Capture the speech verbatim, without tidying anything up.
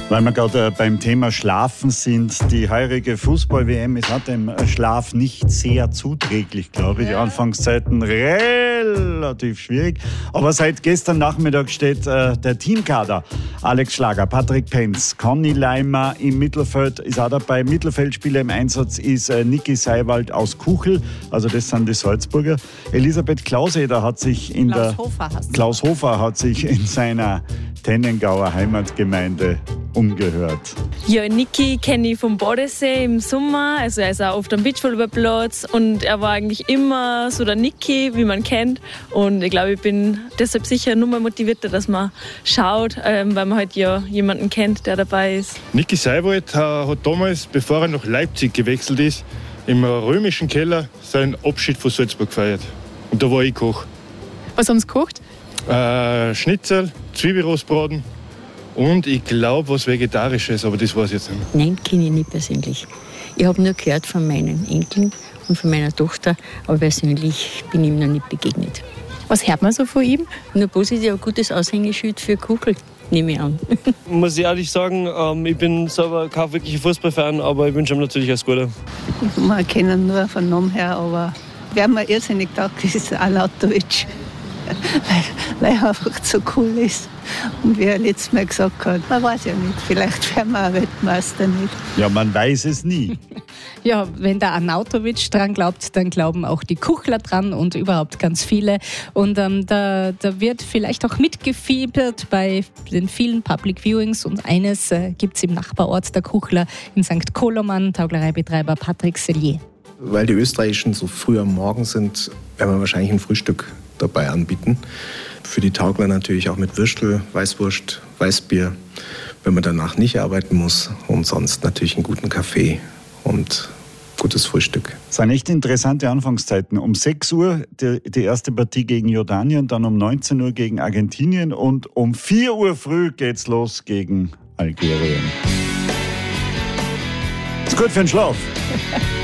Weil wir gerade äh, beim Thema Schlafen sind, die heurige Fußball-W M ist auch dem Schlaf nicht sehr zuträglich, glaube ich. Die Anfangszeiten relativ schwierig. Aber seit gestern Nachmittag steht äh, der Teamkader. Alex Schlager, Patrick Penz, Conny Leimer im Mittelfeld ist auch dabei. Mittelfeldspieler im Einsatz ist äh, Niki Seiwald aus Kuchel, also das sind die Salzburger. Elisabeth Klauseder hat sich in Klaus der Hofer hast du. Klaus Hofer hat sich in seiner Tennengauer Heimatgemeinde umgehört. Ja, Niki kenne ich vom Bodensee im Sommer, also er ist auch oft am Beachvolleyballplatz und er war eigentlich immer so der Niki, wie man kennt, und ich glaube, ich bin deshalb sicher nur mal motivierter, dass man schaut, ähm, weil man halt ja jemanden kennt, der dabei ist. Niki Seiwald äh, hat damals, bevor er nach Leipzig gewechselt ist, im römischen Keller seinen Abschied von Salzburg gefeiert. Und da war ich Koch. Was haben Sie gekocht? Äh, Schnitzel, Zwiebelrostbraten und ich glaube was Vegetarisches, aber das weiß ich jetzt nicht. Nein, kenne ich nicht persönlich. Ich habe nur gehört von meinen Enkeln und von meiner Tochter, aber persönlich bin ich ihm noch nicht begegnet. Was hört man so von ihm? Nur positiv, ein gutes Aushängeschild für Kuchel, nehme ich an. Muss ich ehrlich sagen, ähm, ich bin selber kein wirklicher Fußballfan, aber ich wünsche ihm natürlich alles Gute. Wir kennen nur von Namen her, aber wer mir irrsinnig taugt, ist Arnautovic. Weil, weil er einfach so cool ist. Und wie er letztes Mal gesagt hat, man weiß ja nicht, vielleicht werden wir auch Weltmeister nicht. Ja, man weiß es nie. Ja, wenn der Arnautovic dran glaubt, dann glauben auch die Kuchler dran und überhaupt ganz viele. Und ähm, da, da wird vielleicht auch mitgefiebert bei den vielen Public Viewings. Und eines äh, gibt es im Nachbarort der Kuchler in Sankt Koloman, Tauglereibetreiber Patrick Sellier. Weil die Österreichischen so früh am Morgen sind, werden wir wahrscheinlich ein Frühstück dabei anbieten. Für die Taugler natürlich auch mit Würstel, Weißwurst, Weißbier, wenn man danach nicht arbeiten muss. Und sonst natürlich einen guten Kaffee und gutes Frühstück. Das sind echt interessante Anfangszeiten. Um sechs Uhr die, die erste Partie gegen Jordanien, dann um neunzehn Uhr gegen Argentinien und um vier Uhr früh geht's los gegen Algerien. Ist gut für den Schlaf.